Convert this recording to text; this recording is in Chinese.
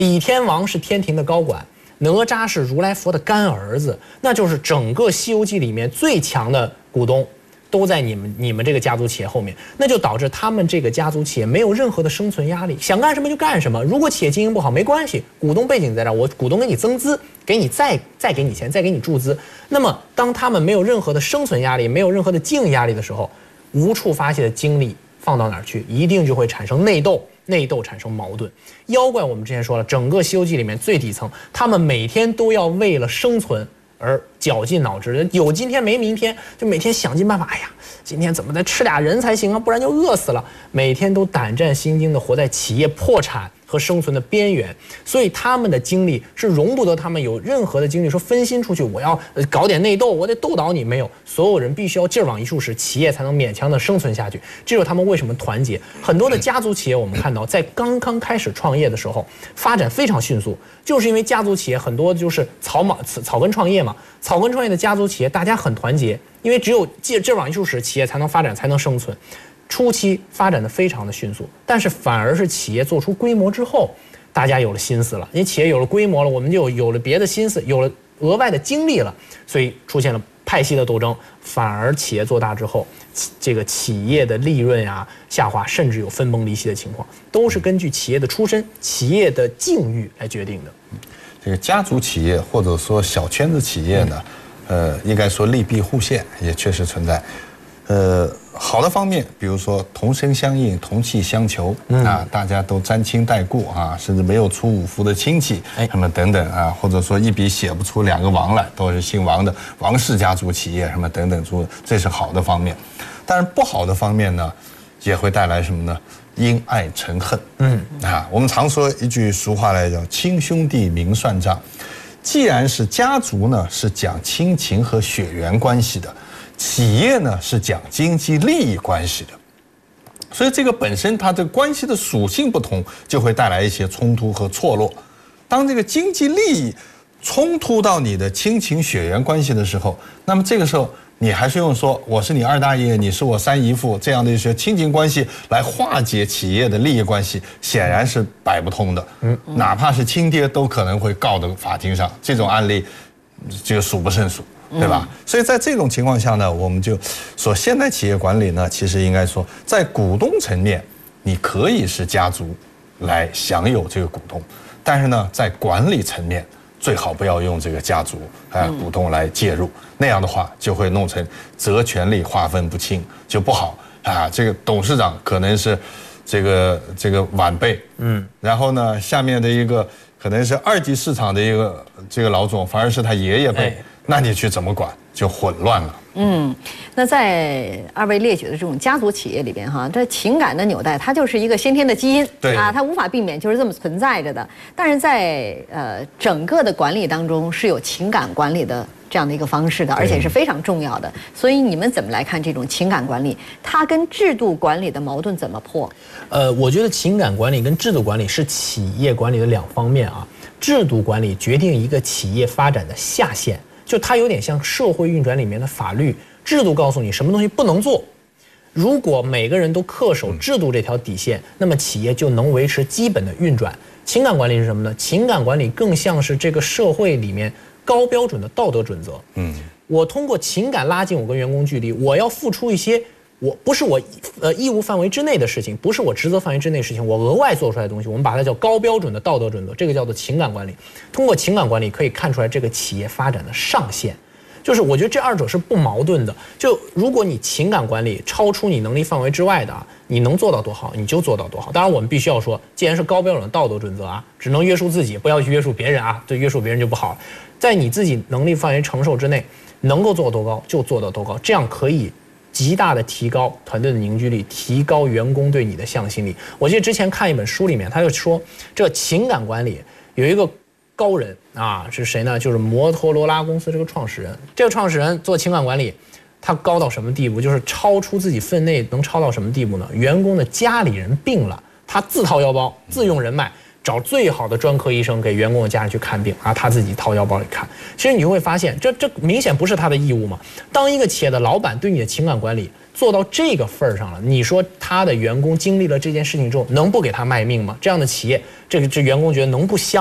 李天王是天庭的高管，哪吒是如来佛的干儿子，那就是整个《西游记》里面最强的股东。都在你们这个家族企业后面，那就导致他们这个家族企业没有任何的生存压力，想干什么就干什么。如果企业经营不好没关系，股东背景在这儿，我股东给你增资，给你再给你钱，再给你注资。那么当他们没有任何的生存压力，没有任何的经营压力的时候，无处发泄的精力放到哪儿去，一定就会产生内斗。内斗产生矛盾。妖怪我们之前说了，整个《西游记》里面最底层，他们每天都要为了生存而绞尽脑汁，有今天没明天，就每天想尽办法。哎呀，今天怎么再吃俩人才行啊，不然就饿死了。每天都胆战心惊的活在企业破产和生存的边缘，所以他们的精力是容不得他们有任何的精力说分心出去，我要搞点内斗，我得斗倒你。没有，所有人必须要劲儿往一处使，企业才能勉强的生存下去。这就是他们为什么团结。很多的家族企业，我们看到在刚刚开始创业的时候，发展非常迅速，就是因为家族企业很多就是草根创业嘛。草根创业的家族企业，大家很团结，因为只有劲儿往一处使，企业才能发展，才能生存。初期发展的非常的迅速，但是反而是企业做出规模之后，大家有了心思了。因为企业有了规模了，我们就有了别的心思，有了额外的精力了，所以出现了派系的斗争。反而企业做大之后，这个企业的利润呀下滑，甚至有分崩离析的情况，都是根据企业的出身、企业的境遇来决定的。 这个家族企业或者说小圈子企业呢，应该说利弊互现，也确实存在。好的方面，比如说同声相应、同气相求啊，大家都沾亲带故啊，甚至没有出五福的亲戚，什么等等啊，或者说一笔写不出两个王来，都是姓王的王氏家族企业什么等等，这是好的方面。但是不好的方面呢，也会带来什么呢？因爱成恨。我们常说一句俗话来叫亲兄弟明算账。既然是家族呢，是讲亲情和血缘关系的。企业呢是讲经济利益关系的，所以这个本身它这个关系的属性不同，就会带来一些冲突和错落。当这个经济利益冲突到你的亲情血缘关系的时候，那么这个时候你还是用说我是你二大爷，你是我三姨父这样的一些亲情关系来化解企业的利益关系，显然是摆不通的。哪怕是亲爹都可能会告到法庭上，这种案例这个数不胜数。对吧？所以在这种情况下呢，我们就说现代企业管理呢，其实应该说在股东层面，你可以是家族来享有这个股东，但是呢，在管理层面最好不要用这个家族股东来介入，那样的话就会弄成责权利划分不清，就不好啊。这个董事长可能是这个晚辈，然后呢，下面的一个可能是二级市场的一个这个老总，反而是他爷爷辈。那你去怎么管就混乱了。 那在二位列举的这种家族企业里边哈，这情感的纽带它就是一个先天的基因， 对啊， 它无法避免就是这么存在着的。但是在整个的管理当中是有情感管理的这样的一个方式的，而且是非常重要的。所以你们怎么来看这种情感管理？它跟制度管理的矛盾怎么破？ 我觉得情感管理跟制度管理是企业管理的两方面啊。制度管理决定一个企业发展的下限。就它有点像社会运转里面的法律制度，告诉你什么东西不能做。如果每个人都恪守制度这条底线，那么企业就能维持基本的运转。情感管理是什么呢？情感管理更像是这个社会里面高标准的道德准则。我通过情感拉近我跟员工距离，我要付出一些不是我义务范围之内的事情，不是我职责范围之内的事情，我额外做出来的东西，我们把它叫高标准的道德准则，这个叫做情感管理。通过情感管理可以看出来这个企业发展的上限，就是我觉得这二者是不矛盾的。就如果你情感管理超出你能力范围之外的啊，你能做到多好你就做到多好。当然我们必须要说，既然是高标准的道德准则啊，只能约束自己，不要去约束别人啊，这约束别人就不好了。在你自己能力范围承受之内，能够做到多高就做到多高，这样可以极大的提高团队的凝聚力，提高员工对你的向心力。我记得之前看一本书里面，他就说这情感管理有一个高人啊，是谁呢？就是摩托罗拉公司这个创始人。这个创始人做情感管理，他高到什么地步？就是超出自己分内，能超到什么地步呢？员工的家里人病了，他自掏腰包，自用人脉， 找最好的专科医生给员工的家人去看病啊，他自己掏腰包里看。其实你就会发现，这明显不是他的义务嘛。当一个企业的老板对你的情感管理做到这个份儿上了，你说他的员工经历了这件事情之后，能不给他卖命吗？这样的企业，这员工觉得能不香？